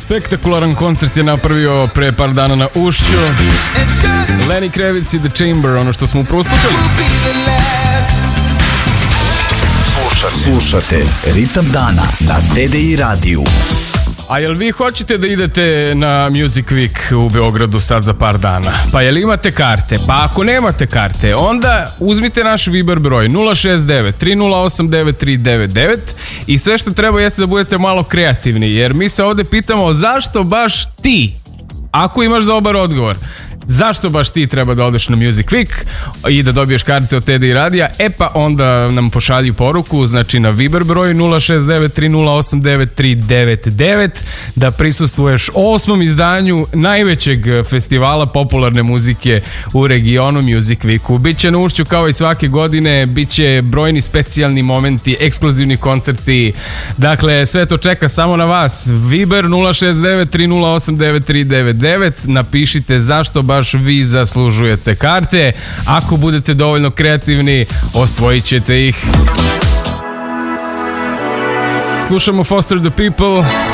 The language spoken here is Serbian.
Spektakularan koncert je napravio pre par dana na Ušću. Lenny Kravitz i The Chamber, ono što smo upravo slušali. Slušate Ritam dana na TDI radiju. A jel vi hoćete da idete na Music Week u Beogradu sad za par dana? Pa jel imate karte? Pa ako nemate karte, onda uzmite naš Viber broj 069 308 9399 i sve što treba jeste da budete malo kreativni, jer mi se ovde pitamo zašto baš ti? Ako imaš dobar odgovor, zašto baš ti treba da odeš na Music Week i da dobiješ karte od TDI radija? E pa onda nam pošalji poruku, znači na Viber broj 069 308 9399 da prisustvuješ 8. izdanju najvećeg festivala popularne muzike u regionu Music Weeku. Biće na Ušću kao i svake godine, biće brojni specijalni momenti, ekskluzivni koncerti, dakle sve to čeka samo na vas. Viber 069 308 9399, napišite zašto baš vi zaslužujete karte. Ako budete dovoljno kreativni, osvojit ćete ih. Slušamo Foster the People.